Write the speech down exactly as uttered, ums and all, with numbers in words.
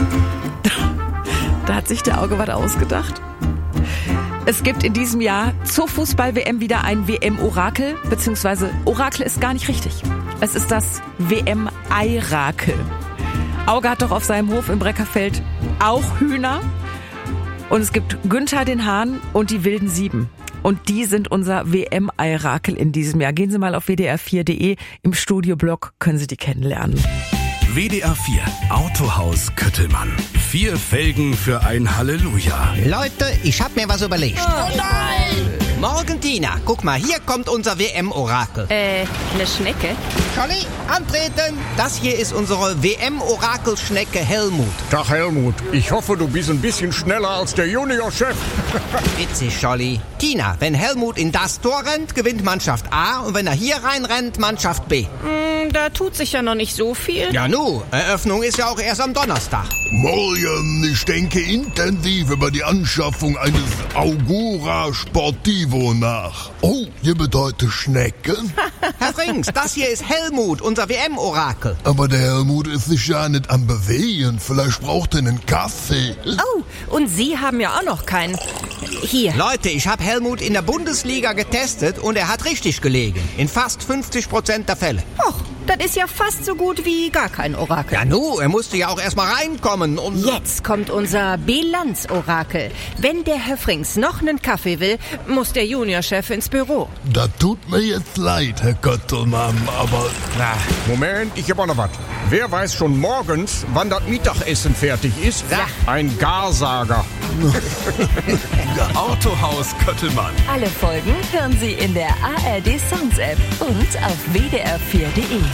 Da hat sich der Auge was ausgedacht. Es gibt in diesem Jahr zur Fußball-W M wieder ein W M-Orakel, beziehungsweise Orakel ist gar nicht richtig. Es ist das W M-Eirakel. Auge hat doch auf seinem Hof im Breckerfeld auch Hühner. Und es gibt Günther den Hahn und die wilden Sieben. Und die sind unser W M-Eirakel in diesem Jahr. Gehen Sie mal auf w d r vier punkt d e. Im Studioblog können Sie die kennenlernen. W D R vier Autohaus Köttelmann. Vier Felgen für ein Halleluja. Leute, ich hab mir was überlegt. Oh nein! Morgen, Tina, guck mal, hier kommt unser W M-Orakel. Äh, eine Schnecke? Scholli, antreten. Das hier ist unsere W M-Orakel-Schnecke Helmut. Tag Helmut, ich hoffe, du bist ein bisschen schneller als der Juniorchef. Witzig, Scholli. Tina, wenn Helmut in das Tor rennt, gewinnt Mannschaft A und wenn er hier reinrennt, Mannschaft B. Hm, da tut sich ja noch nicht so viel. Ja nu, Eröffnung ist ja auch erst am Donnerstag. Morgen, ich denke intensiv über die Anschaffung eines Augura Sportivo nach. Oh, ihr bedeutet Schnecken? Herr Frings, das hier ist Helmut, unser W M-Orakel. Aber der Helmut ist sich ja nicht am Bewegen. Vielleicht braucht er einen Kaffee. Oh, und Sie haben ja auch noch keinen. Hier. Leute, ich habe Helmut in der Bundesliga getestet und er hat richtig gelegen. In fast fünfzig Prozent der Fälle. Och, das ist ja fast so gut wie gar kein Orakel. Ja nu, er musste ja auch erstmal reinkommen und... Jetzt kommt unser Bilanz-Orakel. Wenn der Herr Frings noch einen Kaffee will, muss der Juniorchef ins Büro. Das tut mir jetzt leid, Herr Köttelmann, aber... Na, Moment, ich hab auch noch was. Wer weiß schon morgens, wann das Mittagessen fertig ist? Ja. Ein Garsager. Autohaus Köttelmann. Alle Folgen hören Sie in der A R D Sounds App und auf w d r vier punkt d e.